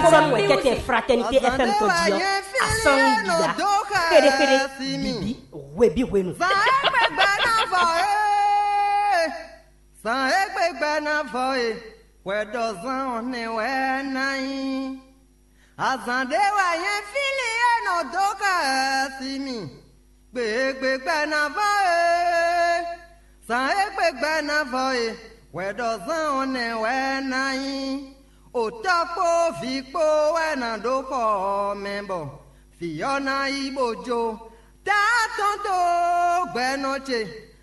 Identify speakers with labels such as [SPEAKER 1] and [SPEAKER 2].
[SPEAKER 1] son we kete fraternité FM to dio asang dia kere bibi webi wenu
[SPEAKER 2] San egbe na voe we dozan ne we nai azande wa yen fili no doka simi gbegbe na voe san egbe na voe we dozan ne we nai otapo vipo we na doko membo fiona ibojo ta tonto gbe noche